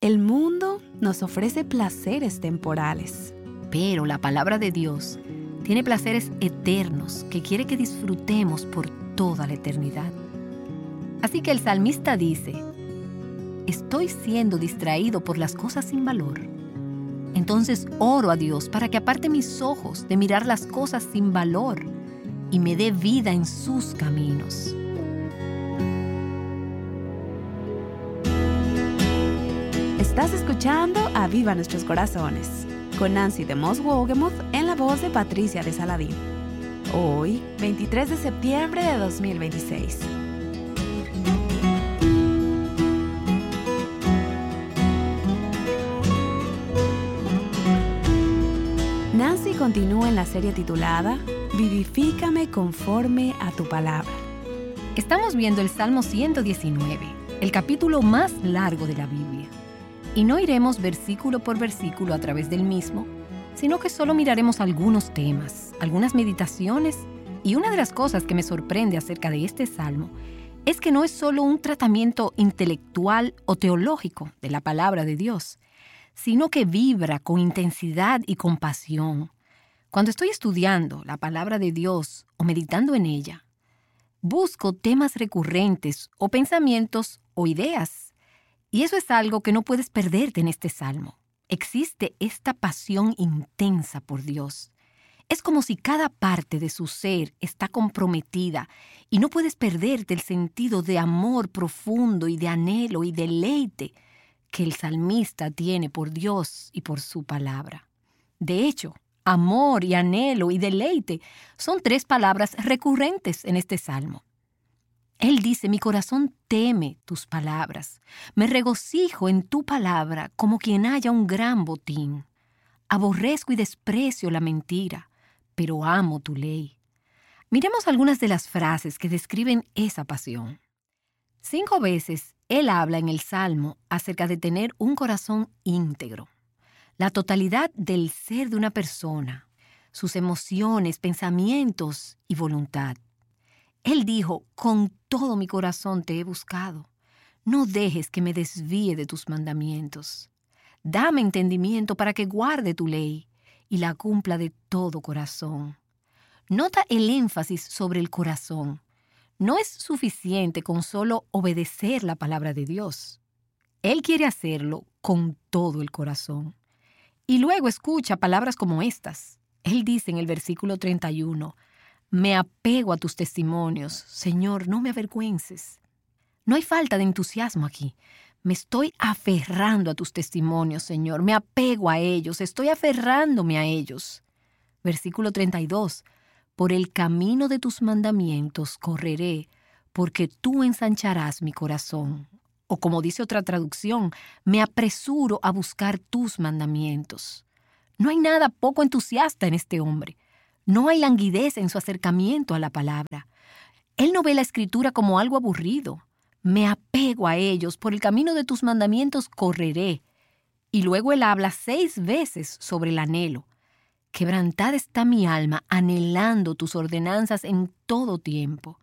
El mundo nos ofrece placeres temporales, pero la palabra de Dios tiene placeres eternos que quiere que disfrutemos por toda la eternidad. Así que el salmista dice: estoy siendo distraído por las cosas sin valor. Entonces oro a Dios para que aparte mis ojos de mirar las cosas sin valor y me dé vida en sus caminos. Estás escuchando Aviva Nuestros Corazones, con Nancy de Moss Wogemuth en la voz de Patricia de Saladín. Hoy, 23 de septiembre de 2026. Nancy continúa en la serie titulada Vivifícame conforme a tu palabra. Estamos viendo el Salmo 119, el capítulo más largo de la Biblia. Y no iremos versículo por versículo a través del mismo, sino que solo miraremos algunos temas, algunas meditaciones, y una de las cosas que me sorprende acerca de este salmo es que no es solo un tratamiento intelectual o teológico de la palabra de Dios, sino que vibra con intensidad y compasión. Cuando estoy estudiando la palabra de Dios o meditando en ella, busco temas recurrentes o pensamientos o ideas. Y eso es algo que no puedes perderte en este salmo. Existe esta pasión intensa por Dios. Es como si cada parte de su ser está comprometida y no puedes perderte el sentido de amor profundo y de anhelo y deleite que el salmista tiene por Dios y por su palabra. De hecho, amor y anhelo y deleite son 3 palabras recurrentes en este salmo. Él dice: mi corazón teme tus palabras, me regocijo en tu palabra como quien halla un gran botín. Aborrezco y desprecio la mentira, pero amo tu ley. Miremos algunas de las frases que describen esa pasión. 5 veces él habla en el Salmo acerca de tener un corazón íntegro, la totalidad del ser de una persona, sus emociones, pensamientos y voluntad. Él dijo: con todo mi corazón te he buscado. No dejes que me desvíe de tus mandamientos. Dame entendimiento para que guarde tu ley y la cumpla de todo corazón. Nota el énfasis sobre el corazón. No es suficiente con solo obedecer la palabra de Dios. Él quiere hacerlo con todo el corazón. Y luego escucha palabras como estas. Él dice en el versículo 31, me apego a tus testimonios, Señor, no me avergüences. No hay falta de entusiasmo aquí. Me estoy aferrando a tus testimonios, Señor. Me apego a ellos, estoy aferrándome a ellos. Versículo 32. Por el camino de tus mandamientos correré, porque tú ensancharás mi corazón. O como dice otra traducción, me apresuro a buscar tus mandamientos. No hay nada poco entusiasta en este hombre. No hay languidez en su acercamiento a la palabra. Él no ve la Escritura como algo aburrido. Me apego a ellos, por el camino de tus mandamientos correré. Y luego él habla 6 veces sobre el anhelo. Quebrantada está mi alma, anhelando tus ordenanzas en todo tiempo.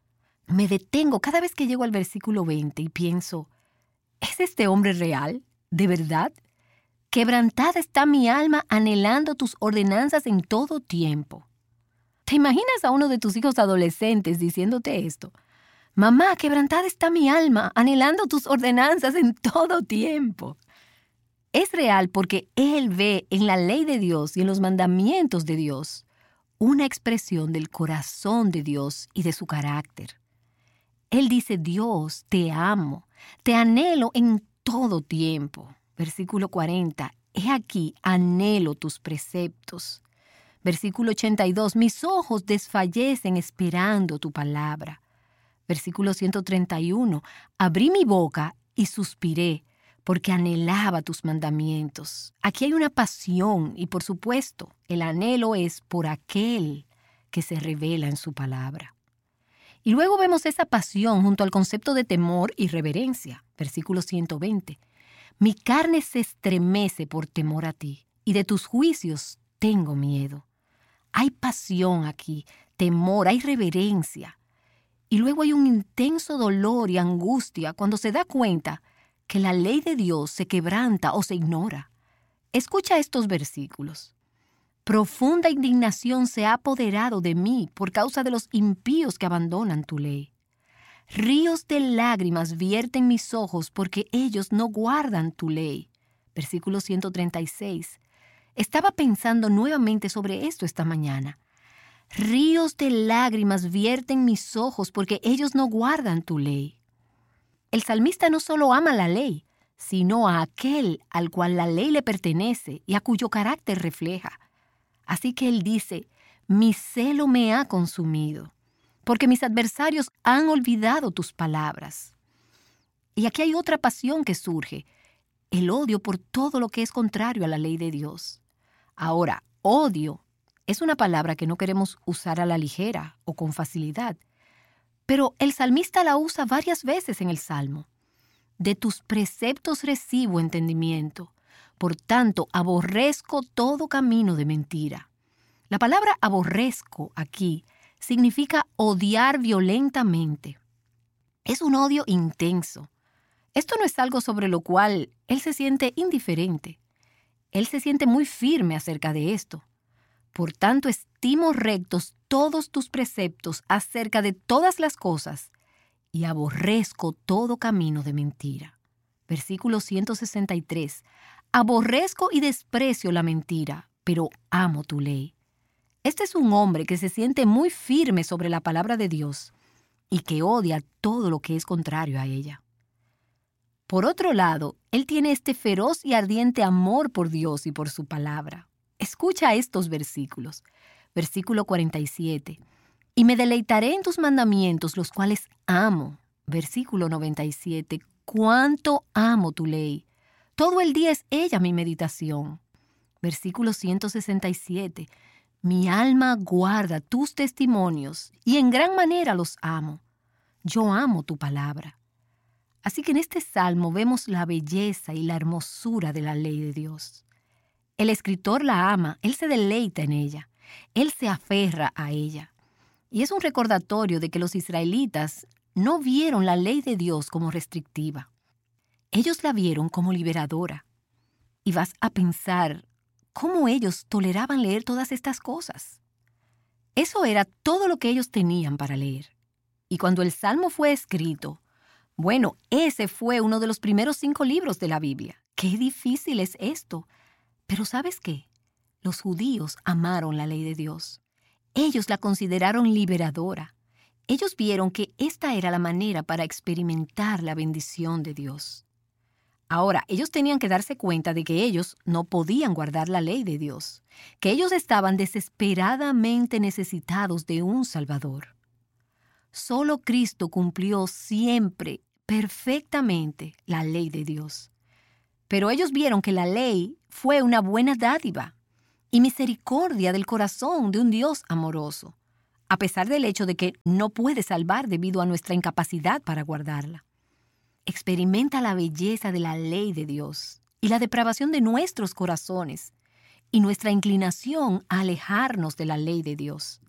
Me detengo cada vez que llego al versículo 20 y pienso, ¿es este hombre real? ¿De verdad? Quebrantada está mi alma, anhelando tus ordenanzas en todo tiempo. ¿Te imaginas a uno de tus hijos adolescentes diciéndote esto? Mamá, quebrantada está mi alma, anhelando tus ordenanzas en todo tiempo. Es real porque él ve en la ley de Dios y en los mandamientos de Dios una expresión del corazón de Dios y de su carácter. Él dice: Dios, te amo, te anhelo en todo tiempo. Versículo 40, he aquí, anhelo tus preceptos. Versículo 82, mis ojos desfallecen esperando tu palabra. Versículo 131, abrí mi boca y suspiré, porque anhelaba tus mandamientos. Aquí hay una pasión y, por supuesto, el anhelo es por aquel que se revela en su palabra. Y luego vemos esa pasión junto al concepto de temor y reverencia. Versículo 120. Mi carne se estremece por temor a ti, y de tus juicios tengo miedo. Hay pasión aquí, temor, hay reverencia. Y luego hay un intenso dolor y angustia cuando se da cuenta que la ley de Dios se quebranta o se ignora. Escucha estos versículos. Profunda indignación se ha apoderado de mí por causa de los impíos que abandonan tu ley. Ríos de lágrimas vierten mis ojos porque ellos no guardan tu ley. Versículo 136. Estaba pensando nuevamente sobre esto esta mañana. Ríos de lágrimas vierten mis ojos porque ellos no guardan tu ley. El salmista no solo ama la ley, sino a aquel al cual la ley le pertenece y a cuyo carácter refleja. Así que él dice, mi celo me ha consumido, porque mis adversarios han olvidado tus palabras. Y aquí hay otra pasión que surge, el odio por todo lo que es contrario a la ley de Dios. Ahora, odio es una palabra que no queremos usar a la ligera o con facilidad, pero el salmista la usa varias veces en el Salmo. De tus preceptos recibo entendimiento. Por tanto, aborrezco todo camino de mentira. La palabra aborrezco aquí significa odiar violentamente. Es un odio intenso. Esto no es algo sobre lo cual él se siente indiferente. Él se siente muy firme acerca de esto. Por tanto, estimo rectos todos tus preceptos acerca de todas las cosas y aborrezco todo camino de mentira. Versículo 163. Aborrezco y desprecio la mentira, pero amo tu ley. Este es un hombre que se siente muy firme sobre la palabra de Dios y que odia todo lo que es contrario a ella. Por otro lado, él tiene este feroz y ardiente amor por Dios y por su palabra. Escucha estos versículos. Versículo 47. Y me deleitaré en tus mandamientos, los cuales amo. Versículo 97. Cuánto amo tu ley. Todo el día es ella mi meditación. Versículo 167. Mi alma guarda tus testimonios y en gran manera los amo. Yo amo tu palabra. Así que en este salmo vemos la belleza y la hermosura de la ley de Dios. El escritor la ama, él se deleita en ella, él se aferra a ella. Y es un recordatorio de que los israelitas no vieron la ley de Dios como restrictiva. Ellos la vieron como liberadora. Y vas a pensar, ¿cómo ellos toleraban leer todas estas cosas? Eso era todo lo que ellos tenían para leer. Y cuando el Salmo fue escrito, bueno, ese fue uno de los primeros 5 libros de la Biblia. ¡Qué difícil es esto! Pero ¿sabes qué? Los judíos amaron la ley de Dios. Ellos la consideraron liberadora. Ellos vieron que esta era la manera para experimentar la bendición de Dios. Ahora, ellos tenían que darse cuenta de que ellos no podían guardar la ley de Dios, que ellos estaban desesperadamente necesitados de un Salvador. Solo Cristo cumplió siempre, perfectamente, la ley de Dios. Pero ellos vieron que la ley fue una buena dádiva y misericordia del corazón de un Dios amoroso, a pesar del hecho de que no puede salvar debido a nuestra incapacidad para guardarla. Experimenta la belleza de la ley de Dios y la depravación de nuestros corazones y nuestra inclinación a alejarnos de la ley de Dios.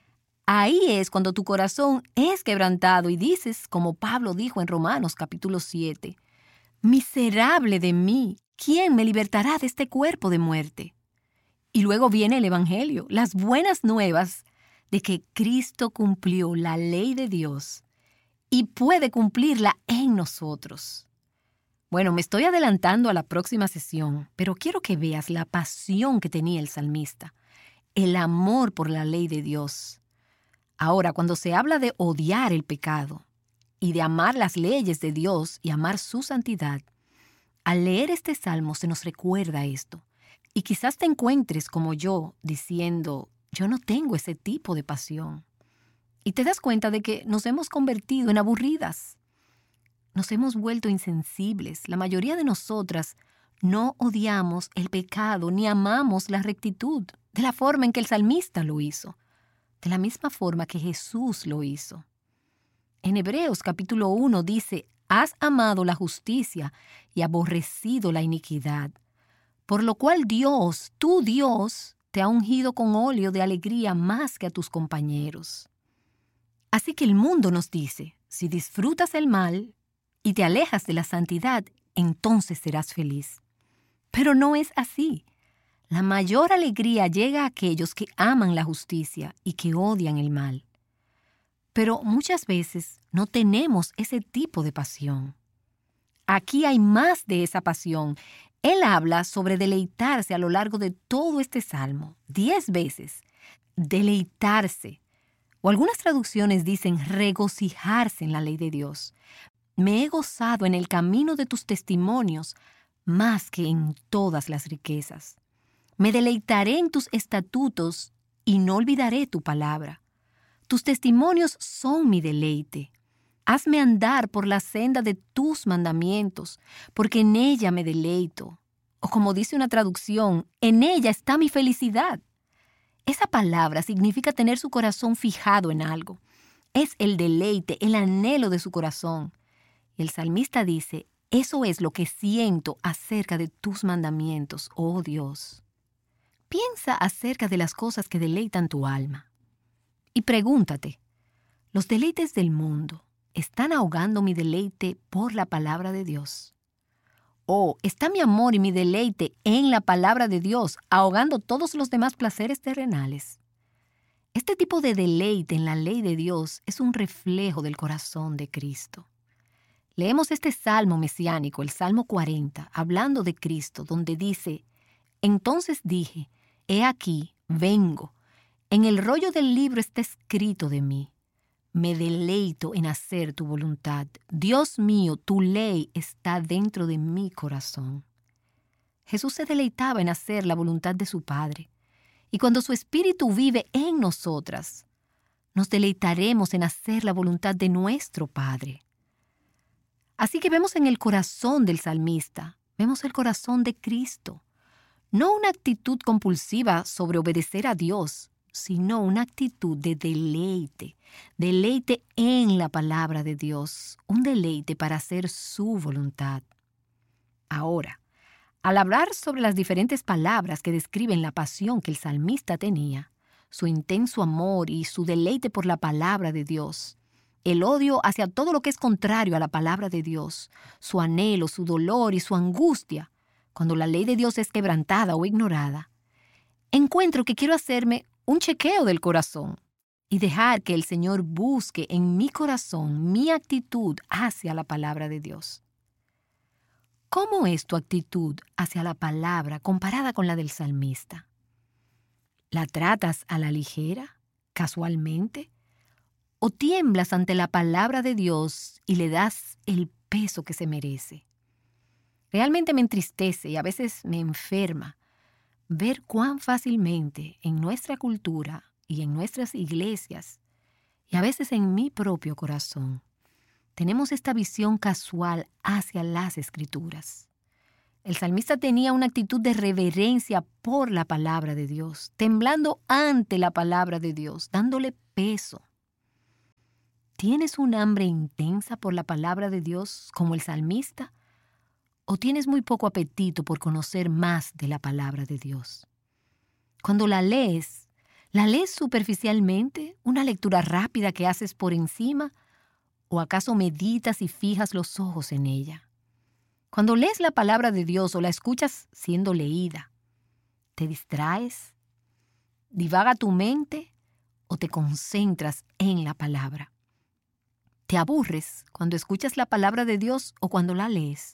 Ahí es cuando tu corazón es quebrantado y dices, como Pablo dijo en Romanos capítulo 7, «Miserable de mí, ¿quién me libertará de este cuerpo de muerte?» Y luego viene el Evangelio, las buenas nuevas de que Cristo cumplió la ley de Dios y puede cumplirla en nosotros. Bueno, me estoy adelantando a la próxima sesión, pero quiero que veas la pasión que tenía el salmista, el amor por la ley de Dios. Ahora, cuando se habla de odiar el pecado y de amar las leyes de Dios y amar su santidad, al leer este salmo se nos recuerda esto. Y quizás te encuentres como yo diciendo, yo no tengo ese tipo de pasión. Y te das cuenta de que nos hemos convertido en aburridas. Nos hemos vuelto insensibles. La mayoría de nosotras no odiamos el pecado ni amamos la rectitud de la forma en que el salmista lo hizo, de la misma forma que Jesús lo hizo. En Hebreos capítulo 1 dice, has amado la justicia y aborrecido la iniquidad, por lo cual Dios, tu Dios, te ha ungido con óleo de alegría más que a tus compañeros. Así que el mundo nos dice, si disfrutas el mal y te alejas de la santidad, entonces serás feliz. Pero no es así. La mayor alegría llega a aquellos que aman la justicia y que odian el mal. Pero muchas veces no tenemos ese tipo de pasión. Aquí hay más de esa pasión. Él habla sobre deleitarse a lo largo de todo este salmo, 10 veces. Deleitarse. O algunas traducciones dicen regocijarse en la ley de Dios. Me he gozado en el camino de tus testimonios más que en todas las riquezas. Me deleitaré en tus estatutos y no olvidaré tu palabra. Tus testimonios son mi deleite. Hazme andar por la senda de tus mandamientos, porque en ella me deleito. O como dice una traducción, en ella está mi felicidad. Esa palabra significa tener su corazón fijado en algo. Es el deleite, el anhelo de su corazón. El salmista dice, eso es lo que siento acerca de tus mandamientos, oh Dios. Piensa acerca de las cosas que deleitan tu alma. Y pregúntate, ¿los deleites del mundo están ahogando mi deleite por la palabra de Dios? ¿O está mi amor y mi deleite en la palabra de Dios ahogando todos los demás placeres terrenales? Este tipo de deleite en la ley de Dios es un reflejo del corazón de Cristo. Leemos este salmo mesiánico, el Salmo 40, hablando de Cristo, donde dice, entonces dije, he aquí, vengo. En el rollo del libro está escrito de mí. Me deleito en hacer tu voluntad. Dios mío, tu ley está dentro de mi corazón. Jesús se deleitaba en hacer la voluntad de su Padre. Y cuando su Espíritu vive en nosotras, nos deleitaremos en hacer la voluntad de nuestro Padre. Así que vemos en el corazón del salmista, vemos el corazón de Cristo. No una actitud compulsiva sobre obedecer a Dios, sino una actitud de deleite. Deleite en la palabra de Dios, un deleite para hacer su voluntad. Ahora, al hablar sobre las diferentes palabras que describen la pasión que el salmista tenía, su intenso amor y su deleite por la palabra de Dios, el odio hacia todo lo que es contrario a la palabra de Dios, su anhelo, su dolor y su angustia, cuando la ley de Dios es quebrantada o ignorada, encuentro que quiero hacerme un chequeo del corazón y dejar que el Señor busque en mi corazón mi actitud hacia la palabra de Dios. ¿Cómo es tu actitud hacia la palabra comparada con la del salmista? ¿La tratas a la ligera, casualmente? ¿O tiemblas ante la palabra de Dios y le das el peso que se merece? Realmente me entristece y a veces me enferma ver cuán fácilmente en nuestra cultura y en nuestras iglesias, y a veces en mi propio corazón, tenemos esta visión casual hacia las Escrituras. El salmista tenía una actitud de reverencia por la palabra de Dios, temblando ante la palabra de Dios, dándole peso. ¿Tienes un hambre intensa por la palabra de Dios como el salmista? ¿O tienes muy poco apetito por conocer más de la palabra de Dios? Cuando la lees superficialmente, una lectura rápida que haces por encima, ¿o acaso meditas y fijas los ojos en ella? Cuando lees la palabra de Dios o la escuchas siendo leída, ¿te distraes? ¿Divaga tu mente o te concentras en la palabra? ¿Te aburres cuando escuchas la palabra de Dios o cuando la lees?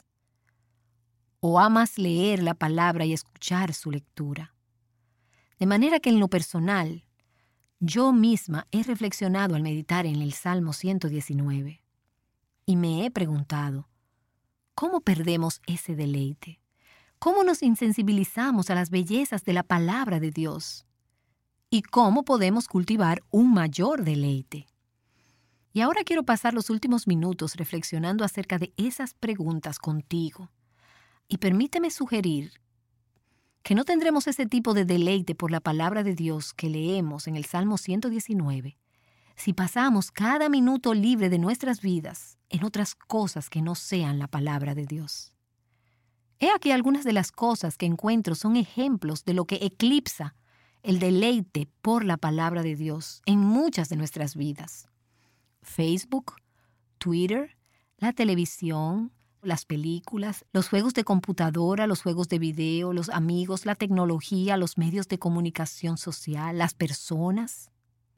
¿O amas leer la palabra y escuchar su lectura? De manera que en lo personal, yo misma he reflexionado al meditar en el Salmo 119 y me he preguntado, ¿cómo perdemos ese deleite? ¿Cómo nos insensibilizamos a las bellezas de la palabra de Dios? ¿Y cómo podemos cultivar un mayor deleite? Y ahora quiero pasar los últimos minutos reflexionando acerca de esas preguntas contigo. Y permíteme sugerir que no tendremos ese tipo de deleite por la palabra de Dios que leemos en el Salmo 119 si pasamos cada minuto libre de nuestras vidas en otras cosas que no sean la palabra de Dios. He aquí algunas de las cosas que encuentro son ejemplos de lo que eclipsa el deleite por la palabra de Dios en muchas de nuestras vidas. Facebook, Twitter, la televisión, las películas, los juegos de computadora, los juegos de video, los amigos, la tecnología, los medios de comunicación social, las personas.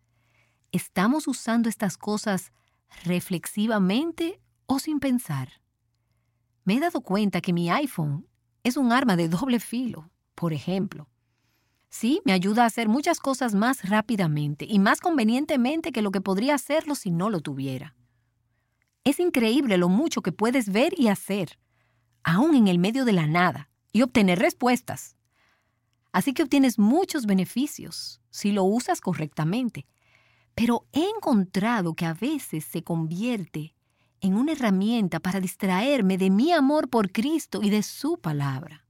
¿Estamos usando estas cosas reflexivamente o sin pensar? Me he dado cuenta que mi iPhone es un arma de doble filo, por ejemplo. Sí, me ayuda a hacer muchas cosas más rápidamente y más convenientemente que lo que podría hacerlo si no lo tuviera. Es increíble lo mucho que puedes ver y hacer, aún en el medio de la nada, y obtener respuestas. Así que obtienes muchos beneficios si lo usas correctamente. Pero he encontrado que a veces se convierte en una herramienta para distraerme de mi amor por Cristo y de su palabra.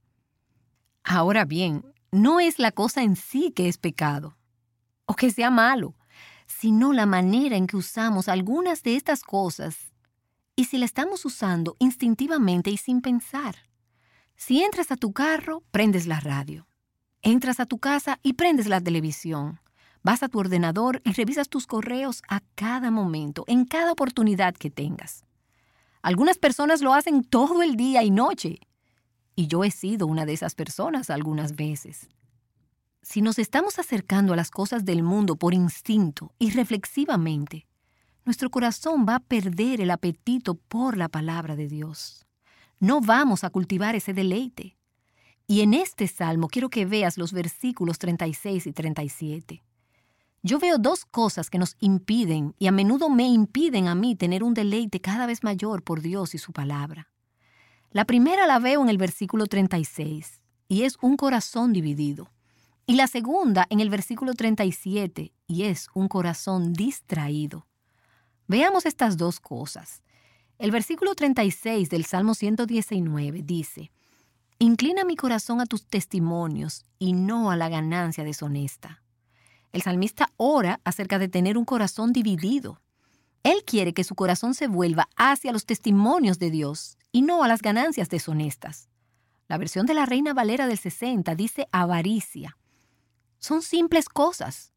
Ahora bien, no es la cosa en sí que es pecado, o que sea malo, sino la manera en que usamos algunas de estas cosas y si la estamos usando instintivamente y sin pensar. Si entras a tu carro, prendes la radio. Entras a tu casa y prendes la televisión. Vas a tu ordenador y revisas tus correos a cada momento, en cada oportunidad que tengas. Algunas personas lo hacen todo el día y noche. Y yo he sido una de esas personas algunas veces. Si nos estamos acercando a las cosas del mundo por instinto y reflexivamente, nuestro corazón va a perder el apetito por la palabra de Dios. No vamos a cultivar ese deleite. Y en este salmo quiero que veas los versículos 36 y 37. Yo veo dos cosas que nos impiden y a menudo me impiden a mí tener un deleite cada vez mayor por Dios y su palabra. La primera la veo en el versículo 36 y es un corazón dividido. Y la segunda en el versículo 37 y es un corazón distraído. Veamos estas dos cosas. El versículo 36 del Salmo 119 dice: «Inclina mi corazón a tus testimonios y no a la ganancia deshonesta». El salmista ora acerca de tener un corazón dividido. Él quiere que su corazón se vuelva hacia los testimonios de Dios y no a las ganancias deshonestas. La versión de la Reina Valera del 60 dice avaricia. Son simples cosas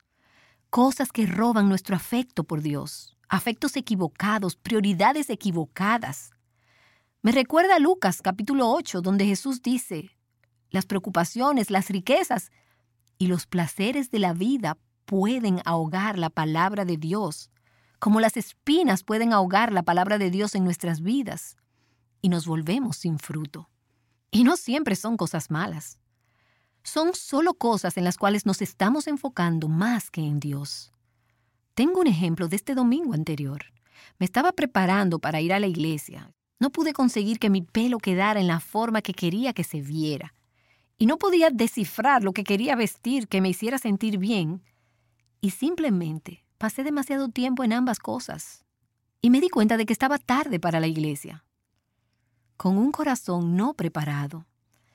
que roban nuestro afecto por Dios, afectos equivocados, prioridades equivocadas. Me recuerda a Lucas capítulo 8, donde Jesús dice: las preocupaciones, las riquezas y los placeres de la vida pueden ahogar la palabra de Dios, como las espinas pueden ahogar la palabra de Dios en nuestras vidas, y nos volvemos sin fruto. Y no siempre son cosas malas. Son solo cosas en las cuales nos estamos enfocando más que en Dios. Tengo un ejemplo de este domingo anterior. Me estaba preparando para ir a la iglesia. No pude conseguir que mi pelo quedara en la forma que quería que se viera. Y no podía descifrar lo que quería vestir que me hiciera sentir bien. Y simplemente pasé demasiado tiempo en ambas cosas. Y me di cuenta de que estaba tarde para la iglesia. Con un corazón no preparado.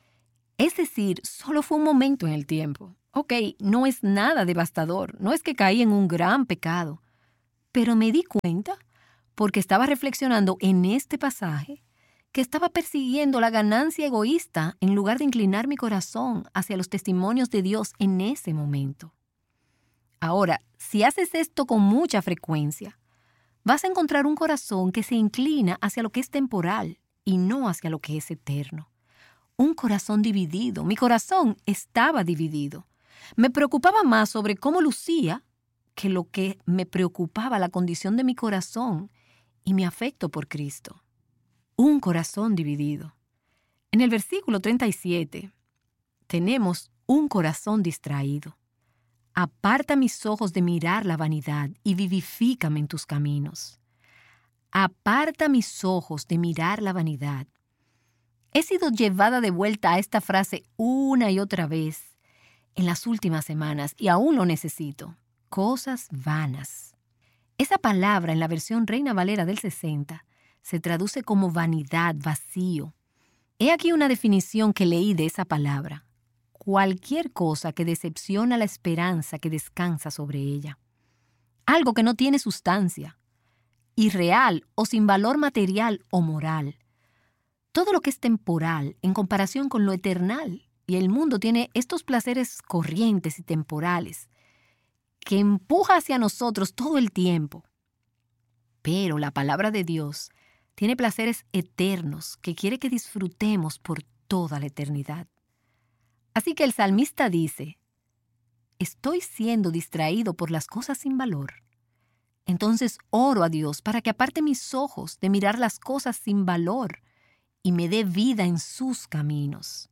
Es decir, solo fue un momento en el tiempo. Ok, no es nada devastador, no es que caí en un gran pecado. Pero me di cuenta, porque estaba reflexionando en este pasaje, que estaba persiguiendo la ganancia egoísta en lugar de inclinar mi corazón hacia los testimonios de Dios en ese momento. Ahora, si haces esto con mucha frecuencia, vas a encontrar un corazón que se inclina hacia lo que es temporal y no hacia lo que es eterno. Un corazón dividido. Mi corazón estaba dividido. Me preocupaba más sobre cómo lucía que lo que me preocupaba la condición de mi corazón y mi afecto por Cristo. Un corazón dividido. En el versículo 37 tenemos un corazón distraído. Aparta mis ojos de mirar la vanidad y vivifícame en tus caminos. Aparta mis ojos de mirar la vanidad. He sido llevada de vuelta a esta frase una y otra vez en las últimas semanas y aún lo necesito. Cosas vanas. Esa palabra en la versión Reina Valera del 60 se traduce como vanidad, vacío. He aquí una definición que leí de esa palabra. Cualquier cosa que decepciona la esperanza que descansa sobre ella. Algo que no tiene sustancia, irreal o sin valor material o moral. Todo lo que es temporal en comparación con lo eternal. Y el mundo tiene estos placeres corrientes y temporales que empuja hacia nosotros todo el tiempo. Pero la palabra de Dios Tiene placeres eternos que quiere que disfrutemos por toda la eternidad. Así que el salmista dice, estoy siendo distraído por las cosas sin valor. Entonces oro a Dios para que aparte mis ojos de mirar las cosas sin valor y me dé vida en sus caminos.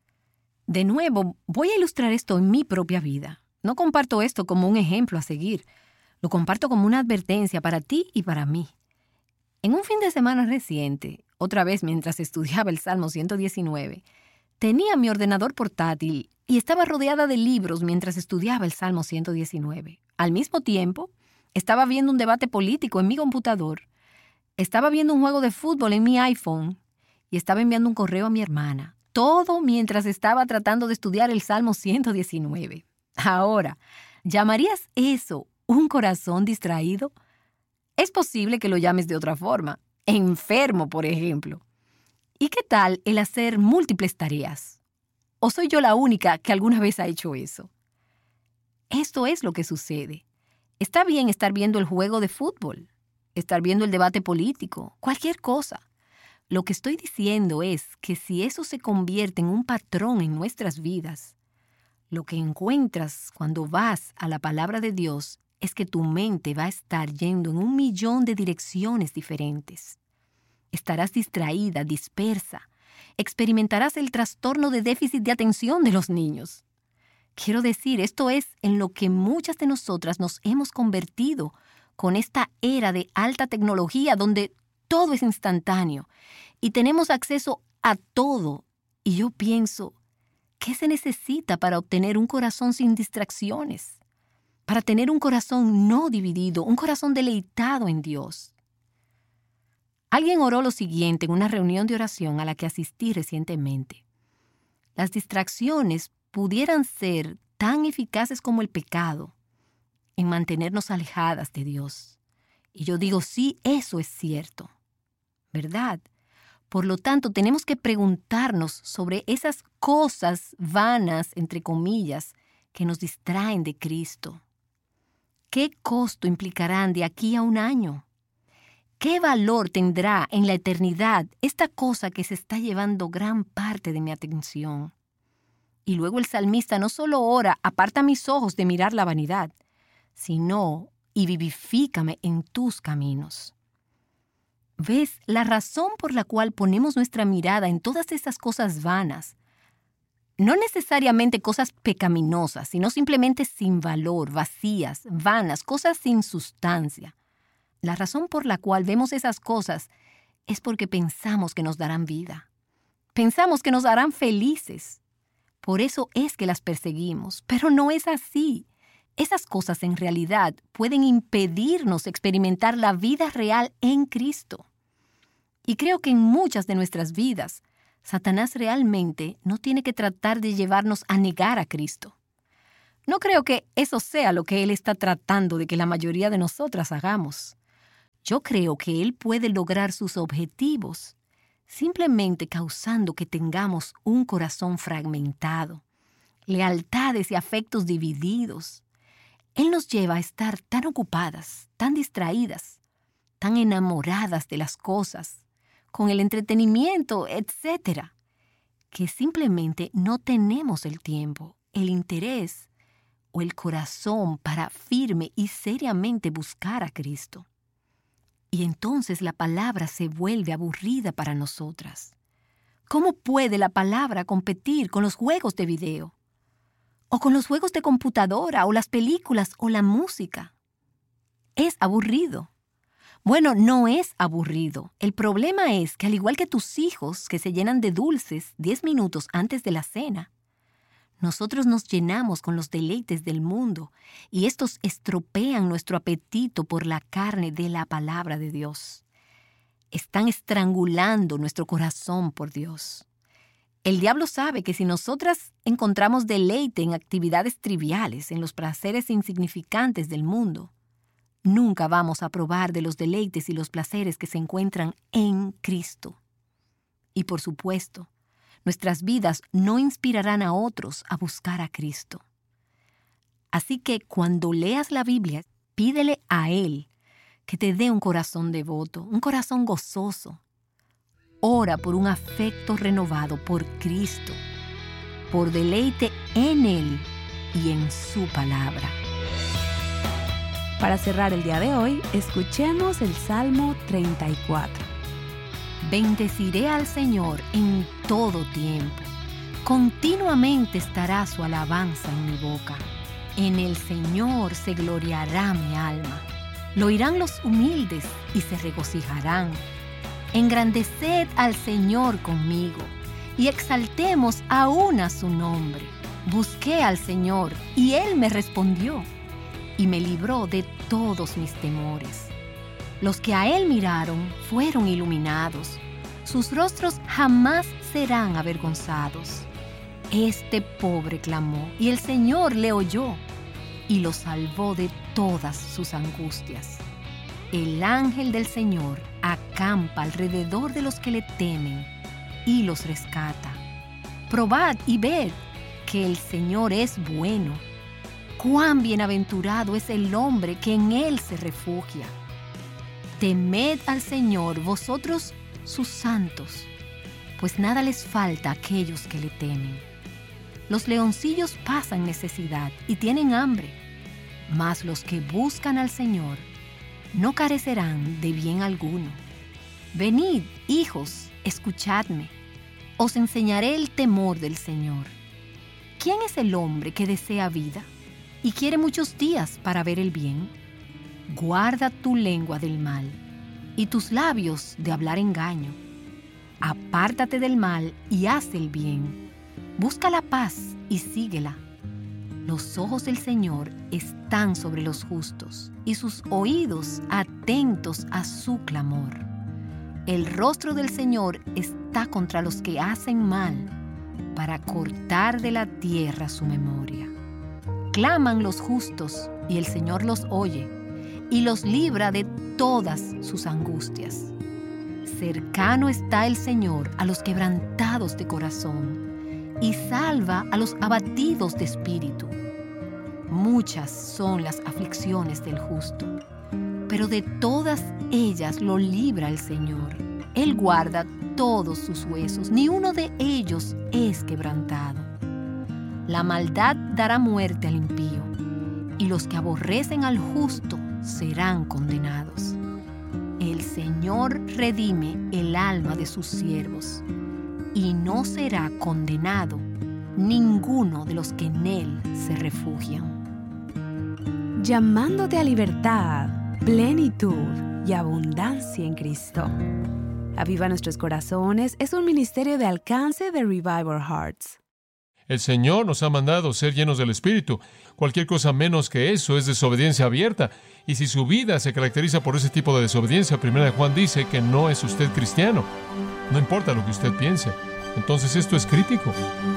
De nuevo, voy a ilustrar esto en mi propia vida. No comparto esto como un ejemplo a seguir. Lo comparto como una advertencia para ti y para mí. En un fin de semana reciente, otra vez mientras estudiaba el Salmo 119, tenía mi ordenador portátil y estaba rodeada de libros mientras estudiaba el Salmo 119. Al mismo tiempo, estaba viendo un debate político en mi computador, estaba viendo un juego de fútbol en mi iPhone y estaba enviando un correo a mi hermana. Todo mientras estaba tratando de estudiar el Salmo 119. Ahora, ¿llamarías eso un corazón distraído? Es posible que lo llames de otra forma. Enfermo, por ejemplo. ¿Y qué tal el hacer múltiples tareas? ¿O soy yo la única que alguna vez ha hecho eso? Esto es lo que sucede. Está bien estar viendo el juego de fútbol, estar viendo el debate político, cualquier cosa. Lo que estoy diciendo es que si eso se convierte en un patrón en nuestras vidas, lo que encuentras cuando vas a la palabra de Dios es que tu mente va a estar yendo en 1,000,000 de direcciones diferentes. Estarás distraída, dispersa. Experimentarás el trastorno de déficit de atención de los niños. Quiero decir, esto es en lo que muchas de nosotras nos hemos convertido con esta era de alta tecnología donde todo es instantáneo y tenemos acceso a todo. Y yo pienso, ¿qué se necesita para obtener un corazón sin distracciones? Para tener un corazón no dividido, un corazón deleitado en Dios. Alguien oró lo siguiente en una reunión de oración a la que asistí recientemente. Las distracciones pudieran ser tan eficaces como el pecado en mantenernos alejadas de Dios. Y yo digo, sí, eso es cierto, ¿verdad? Por lo tanto, tenemos que preguntarnos sobre esas cosas vanas, entre comillas, que nos distraen de Cristo. ¿Qué costo implicarán de aquí a 1 año? ¿Qué valor tendrá en la eternidad esta cosa que se está llevando gran parte de mi atención? Y luego el salmista no solo ora, aparta mis ojos de mirar la vanidad, sino, y vivifícame en tus caminos. ¿Ves? La razón por la cual ponemos nuestra mirada en todas estas cosas vanas, no necesariamente cosas pecaminosas, sino simplemente sin valor, vacías, vanas, cosas sin sustancia. La razón por la cual vemos esas cosas es porque pensamos que nos darán vida. Pensamos que nos harán felices. Por eso es que las perseguimos, pero no es así. Esas cosas en realidad pueden impedirnos experimentar la vida real en Cristo. Y creo que en muchas de nuestras vidas, Satanás realmente no tiene que tratar de llevarnos a negar a Cristo. No creo que eso sea lo que él está tratando de que la mayoría de nosotras hagamos. Yo creo que él puede lograr sus objetivos simplemente causando que tengamos un corazón fragmentado, lealtades y afectos divididos. Él nos lleva a estar tan ocupadas, tan distraídas, tan enamoradas de las cosas, con el entretenimiento, etc., que simplemente no tenemos el tiempo, el interés o el corazón para firme y seriamente buscar a Cristo. Y entonces la palabra se vuelve aburrida para nosotras. ¿Cómo puede la palabra competir con los juegos de video? O con los juegos de computadora, o las películas, o la música? Es aburrido. Bueno, no es aburrido. El problema es que al igual que tus hijos que se llenan de dulces 10 minutos antes de la cena, nosotros nos llenamos con los deleites del mundo y estos estropean nuestro apetito por la carne de la palabra de Dios. Están estrangulando nuestro corazón por Dios. El diablo sabe que si nosotras encontramos deleite en actividades triviales, en los placeres insignificantes del mundo, nunca vamos a probar de los deleites y los placeres que se encuentran en Cristo. Y por supuesto, nuestras vidas no inspirarán a otros a buscar a Cristo. Así que cuando leas la Biblia, pídele a Él que te dé un corazón devoto, un corazón gozoso. Ora por un afecto renovado por Cristo, por deleite en Él y en su palabra. Para cerrar el día de hoy, escuchemos el Salmo 34. Bendeciré al Señor en todo tiempo. Continuamente estará su alabanza en mi boca. En el Señor se gloriará mi alma. Lo oirán los humildes y se regocijarán. Engrandeced al Señor conmigo y exaltemos aún a su nombre. Busqué al Señor y Él me respondió y me libró de todos mis temores. Los que a Él miraron fueron iluminados. Sus rostros jamás serán avergonzados. Este pobre clamó y el Señor le oyó y lo salvó de todas sus angustias. El ángel del Señor acampa alrededor de los que le temen y los rescata. Probad y ved que el Señor es bueno. Cuán bienaventurado es el hombre que en Él se refugia. Temed al Señor vosotros sus santos, pues nada les falta a aquellos que le temen. Los leoncillos pasan necesidad y tienen hambre, mas los que buscan al Señor no carecerán de bien alguno. Venid, hijos, escuchadme, os enseñaré el temor del Señor. ¿Quién es el hombre que desea vida y quiere muchos días para ver el bien? Guarda tu lengua del mal y tus labios de hablar engaño. Apártate del mal y haz el bien. Busca la paz y síguela. Los ojos del Señor están sobre los justos y sus oídos atentos a su clamor. El rostro del Señor está contra los que hacen mal, para cortar de la tierra su memoria. Claman los justos y el Señor los oye y los libra de todas sus angustias. Cercano está el Señor a los quebrantados de corazón y salva a los abatidos de espíritu. Muchas son las aflicciones del justo, pero de todas ellas lo libra el Señor. Él guarda todos sus huesos, ni uno de ellos es quebrantado. La maldad dará muerte al impío, y los que aborrecen al justo serán condenados. El Señor redime el alma de sus siervos, y no será condenado ninguno de los que en Él se refugian. Llamándote a libertad, plenitud y abundancia en Cristo. Aviva Nuestros Corazones es un ministerio de alcance de Revive Our Hearts. El Señor nos ha mandado ser llenos del Espíritu. Cualquier cosa menos que eso es desobediencia abierta. Y si su vida se caracteriza por ese tipo de desobediencia, 1 Juan dice que no es usted cristiano. No importa lo que usted piense. Entonces esto es crítico.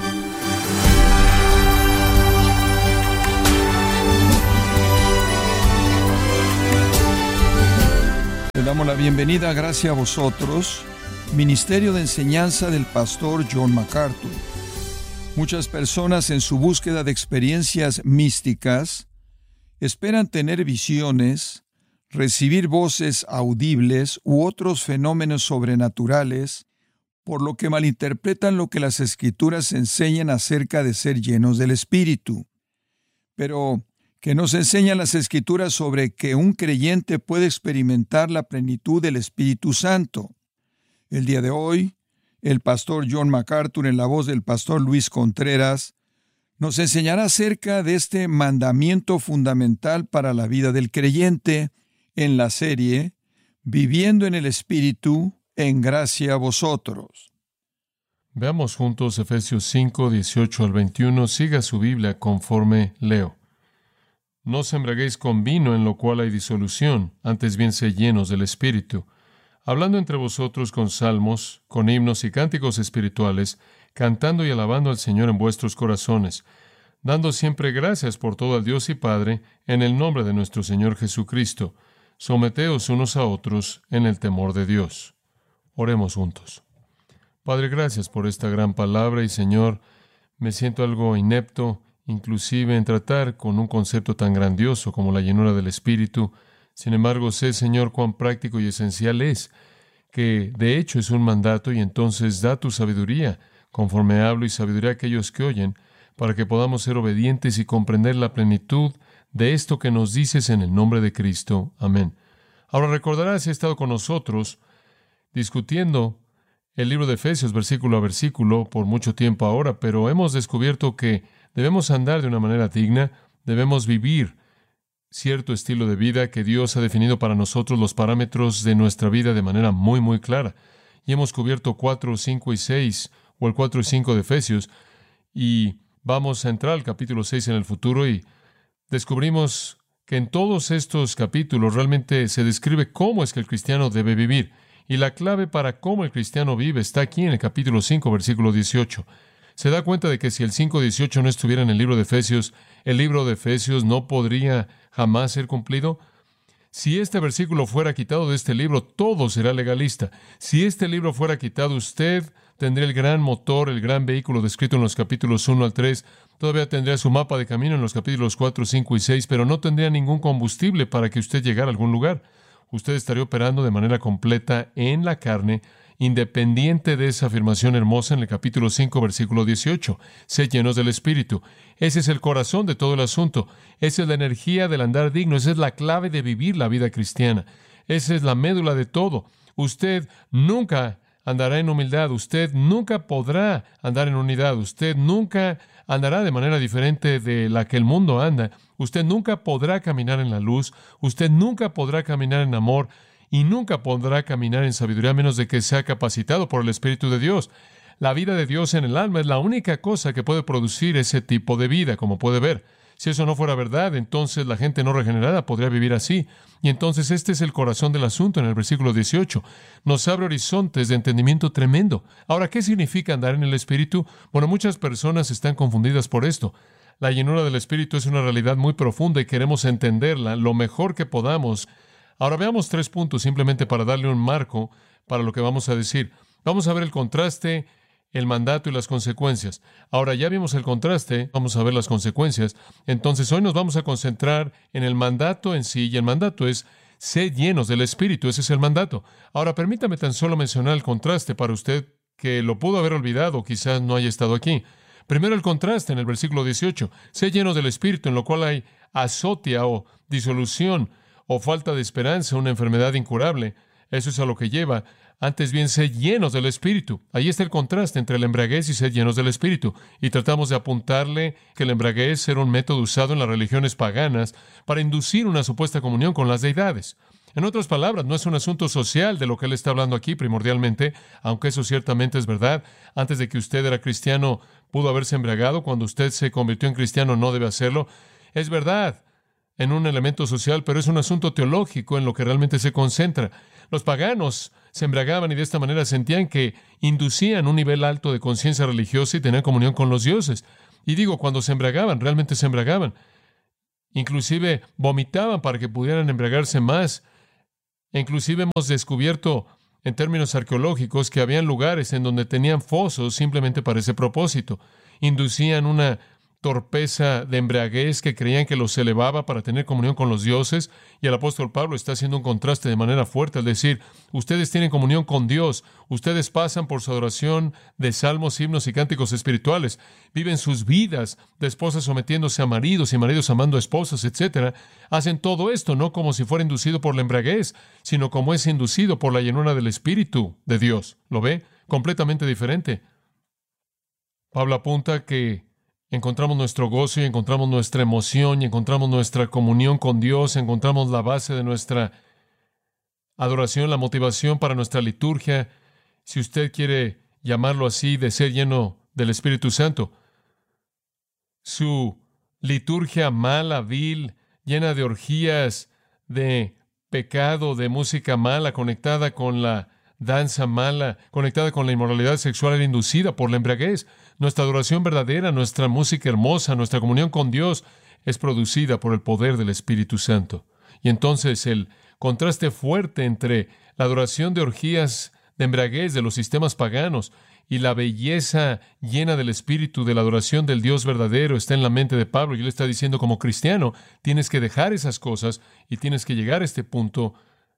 Le damos la bienvenida, gracias a vosotros, Ministerio de Enseñanza del Pastor John MacArthur. Muchas personas en su búsqueda de experiencias místicas esperan tener visiones, recibir voces audibles u otros fenómenos sobrenaturales, por lo que malinterpretan lo que las Escrituras enseñan acerca de ser llenos del Espíritu. Pero, ¿qué nos enseñan las Escrituras sobre que un creyente puede experimentar la plenitud del Espíritu Santo? El día de hoy, el pastor John MacArthur, en la voz del pastor Luis Contreras, nos enseñará acerca de este mandamiento fundamental para la vida del creyente en la serie Viviendo en el Espíritu, en gracia a vosotros. Veamos juntos Efesios 5, 18 al 21. Siga su Biblia conforme leo. No os embriaguéis con vino, en lo cual hay disolución, antes bien sed llenos del Espíritu, hablando entre vosotros con salmos, con himnos y cánticos espirituales, cantando y alabando al Señor en vuestros corazones, dando siempre gracias por todo al Dios y Padre, en el nombre de nuestro Señor Jesucristo. Someteos unos a otros en el temor de Dios. Oremos juntos. Padre, gracias por esta gran palabra y, Señor, me siento algo inepto, inclusive en tratar con un concepto tan grandioso como la llenura del Espíritu, Sin embargo, sé, Señor, cuán práctico y esencial es, que de hecho es un mandato, y entonces da tu sabiduría, conforme hablo, y sabiduría a aquellos que oyen, para que podamos ser obedientes y comprender la plenitud de esto que nos dices en el nombre de Cristo. Amén. Ahora recordarás, si has estado con nosotros discutiendo el libro de Efesios versículo a versículo por mucho tiempo ahora, pero hemos descubierto que debemos andar de una manera digna, debemos vivir cierto estilo de vida, que Dios ha definido para nosotros los parámetros de nuestra vida de manera muy, muy clara. Y hemos cubierto 4, 5 y 6, o el 4 y 5 de Efesios, y vamos a entrar al capítulo 6 en el futuro, y descubrimos que en todos estos capítulos realmente se describe cómo es que el cristiano debe vivir. Y la clave para cómo el cristiano vive está aquí en el capítulo 5, versículo 18. Se da cuenta de que si el 5:18 no estuviera en el libro de Efesios no podría jamás ser cumplido. Si este versículo fuera quitado de este libro, todo será legalista. Si este libro fuera quitado, usted tendría el gran motor, el gran vehículo descrito en los capítulos 1 al 3. Todavía tendría su mapa de camino en los capítulos 4, 5 y 6, pero no tendría ningún combustible para que usted llegara a algún lugar. Usted estaría operando de manera completa en la carne, independiente de esa afirmación hermosa en el capítulo 5, versículo 18. Sed llenos del Espíritu. Ese es el corazón de todo el asunto. Esa es la energía del andar digno. Esa es la clave de vivir la vida cristiana. Esa es la médula de todo. Usted nunca andará en humildad. Usted nunca podrá andar en unidad. Usted nunca andará de manera diferente de la que el mundo anda. Usted nunca podrá caminar en la luz. Usted nunca podrá caminar en amor. Y nunca podrá caminar en sabiduría a menos de que sea capacitado por el Espíritu de Dios. La vida de Dios en el alma es la única cosa que puede producir ese tipo de vida, como puede ver. Si eso no fuera verdad, entonces la gente no regenerada podría vivir así. Y entonces este es el corazón del asunto en el versículo 18. Nos abre horizontes de entendimiento tremendo. Ahora, ¿qué significa andar en el Espíritu? Bueno, muchas personas están confundidas por esto. La llenura del Espíritu es una realidad muy profunda y queremos entenderla lo mejor que podamos. Ahora veamos 3 puntos simplemente para darle un marco para lo que vamos a decir. Vamos a ver el contraste, el mandato y las consecuencias. Ahora ya vimos el contraste, vamos a ver las consecuencias. Entonces hoy nos vamos a concentrar en el mandato en sí, y el mandato es sed llenos del Espíritu. Ese es el mandato. Ahora permítame tan solo mencionar el contraste para usted que lo pudo haber olvidado, quizás no haya estado aquí. Primero el contraste en el versículo 18. Sed llenos del Espíritu, en lo cual hay azotia o disolución, o falta de esperanza, una enfermedad incurable. Eso es a lo que lleva. Antes bien, sed llenos del Espíritu. Ahí está el contraste entre la embriaguez y sed llenos del Espíritu. Y tratamos de apuntarle que la embriaguez era un método usado en las religiones paganas para inducir una supuesta comunión con las deidades. En otras palabras, no es un asunto social de lo que él está hablando aquí primordialmente, aunque eso ciertamente es verdad. Antes de que usted era cristiano, pudo haberse embriagado. Cuando usted se convirtió en cristiano, no debe hacerlo. Es verdad en un elemento social, pero es un asunto teológico en lo que realmente se concentra. Los paganos se embriagaban y de esta manera sentían que inducían un nivel alto de conciencia religiosa y tenían comunión con los dioses. Y digo, cuando se embriagaban, realmente se embriagaban. Inclusive vomitaban para que pudieran embriagarse más. E inclusive hemos descubierto, en términos arqueológicos, que habían lugares en donde tenían fosos simplemente para ese propósito. Inducían una torpeza de embriaguez que creían que los elevaba para tener comunión con los dioses, y el apóstol Pablo está haciendo un contraste de manera fuerte al decir, ustedes tienen comunión con Dios, ustedes pasan por su adoración de salmos, himnos y cánticos espirituales, viven sus vidas de esposas sometiéndose a maridos y maridos amando a esposas, etc. Hacen todo esto no como si fuera inducido por la embriaguez, sino como es inducido por la llenura del Espíritu de Dios. ¿Lo ve? Completamente diferente. Pablo apunta que encontramos nuestro gozo y encontramos nuestra emoción y encontramos nuestra comunión con Dios, encontramos la base de nuestra adoración, la motivación para nuestra liturgia, si usted quiere llamarlo así, de ser lleno del Espíritu Santo. Su liturgia mala, vil, llena de orgías, de pecado, de música mala, conectada con la danza mala, conectada con la inmoralidad sexual, era inducida por la embriaguez. Nuestra adoración verdadera, nuestra música hermosa, nuestra comunión con Dios es producida por el poder del Espíritu Santo. Y entonces el contraste fuerte entre la adoración de orgías de embriaguez de los sistemas paganos y la belleza llena del Espíritu de la adoración del Dios verdadero está en la mente de Pablo. Y él está diciendo, como cristiano, tienes que dejar esas cosas y tienes que llegar a este punto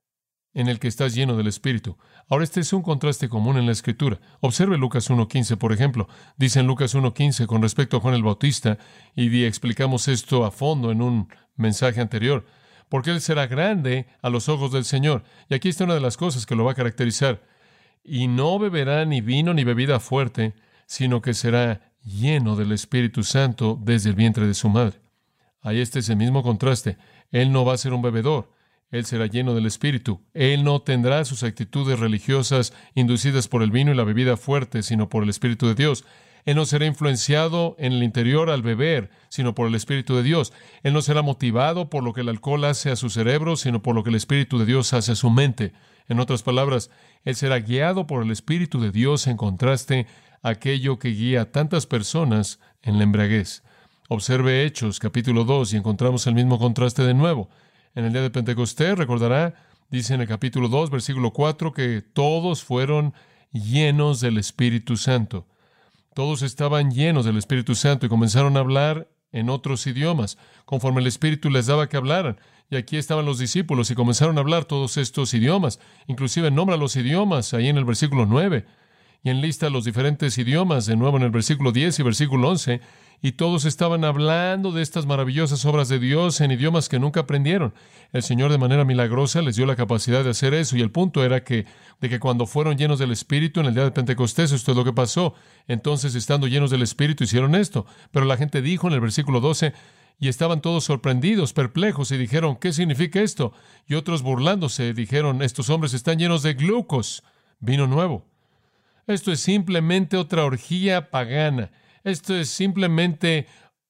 en el que estás lleno del Espíritu. Ahora, este es un contraste común en la Escritura. Observe Lucas 1:15, por ejemplo. Dice en Lucas 1:15 con respecto a Juan el Bautista, y explicamos esto a fondo en un mensaje anterior, porque él será grande a los ojos del Señor. Y aquí está una de las cosas que lo va a caracterizar. Y no beberá ni vino ni bebida fuerte, sino que será lleno del Espíritu Santo desde el vientre de su madre. Ahí está ese mismo contraste. Él no va a ser un bebedor. Él será lleno del Espíritu. Él no tendrá sus actitudes religiosas inducidas por el vino y la bebida fuerte, sino por el Espíritu de Dios. Él no será influenciado en el interior al beber, sino por el Espíritu de Dios. Él no será motivado por lo que el alcohol hace a su cerebro, sino por lo que el Espíritu de Dios hace a su mente. En otras palabras, él será guiado por el Espíritu de Dios en contraste a aquello que guía a tantas personas en la embriaguez. Observe Hechos, capítulo 2, y encontramos el mismo contraste de nuevo. En el día de Pentecostés, recordará, dice en el capítulo 2, versículo 4, que todos fueron llenos del Espíritu Santo. Todos estaban llenos del Espíritu Santo y comenzaron a hablar en otros idiomas, conforme el Espíritu les daba que hablaran. Y aquí estaban los discípulos y comenzaron a hablar todos estos idiomas. Inclusive nombra los idiomas ahí en el versículo 9. Y enlista los diferentes idiomas de nuevo en el versículo 10 y versículo 11. Y todos estaban hablando de estas maravillosas obras de Dios en idiomas que nunca aprendieron. El Señor de manera milagrosa les dio la capacidad de hacer eso. Y el punto era de que cuando fueron llenos del Espíritu en el día de Pentecostés, esto es lo que pasó. Entonces, estando llenos del Espíritu, hicieron esto. Pero la gente dijo en el versículo 12, y estaban todos sorprendidos, perplejos, y dijeron, ¿qué significa esto? Y otros burlándose dijeron, estos hombres están llenos de glucos, vino nuevo. Esto es simplemente otra orgía pagana. Esto es simplemente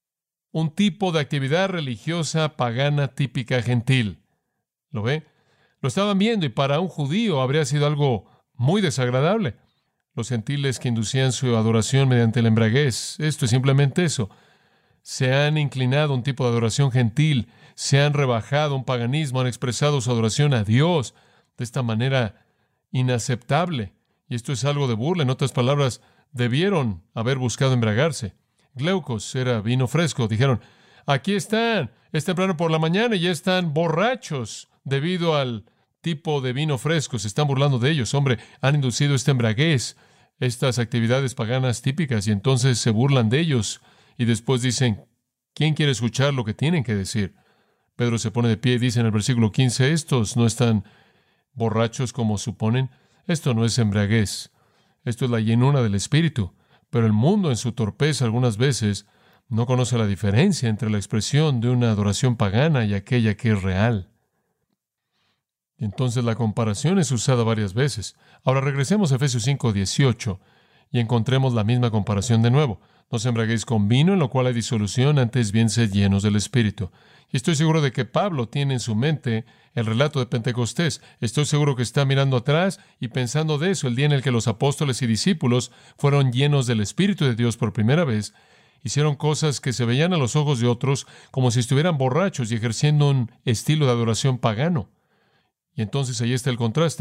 un tipo de actividad religiosa pagana típica gentil. ¿Lo ve? Lo estaban viendo y para un judío habría sido algo muy desagradable. Los gentiles que inducían su adoración mediante la embriaguez, esto es simplemente eso. Se han inclinado a un tipo de adoración gentil, se han rebajado a un paganismo, han expresado su adoración a Dios de esta manera inaceptable. Y esto es algo de burla. En otras palabras, debieron haber buscado embriagarse. Glaucos era vino fresco. Dijeron, aquí están, es temprano por la mañana y ya están borrachos debido al tipo de vino fresco. Se están burlando de ellos. Hombre, han inducido esta embriaguez, estas actividades paganas típicas, y entonces se burlan de ellos. Y después dicen, ¿quién quiere escuchar lo que tienen que decir? Pedro se pone de pie y dice en el versículo 15, estos no están borrachos como suponen. Esto no es embriaguez. Esto es la llenura del Espíritu. Pero el mundo en su torpeza algunas veces no conoce la diferencia entre la expresión de una adoración pagana y aquella que es real. Entonces la comparación es usada varias veces. Ahora regresemos a Efesios 5:18 y encontremos la misma comparación de nuevo. No os embriaguéis con vino, en lo cual hay disolución, antes bien sed llenos del Espíritu. Y estoy seguro de que Pablo tiene en su mente el relato de Pentecostés. Estoy seguro que está mirando atrás y pensando de eso, el día en el que los apóstoles y discípulos fueron llenos del Espíritu de Dios por primera vez. Hicieron cosas que se veían a los ojos de otros como si estuvieran borrachos y ejerciendo un estilo de adoración pagano. Y entonces ahí está el contraste.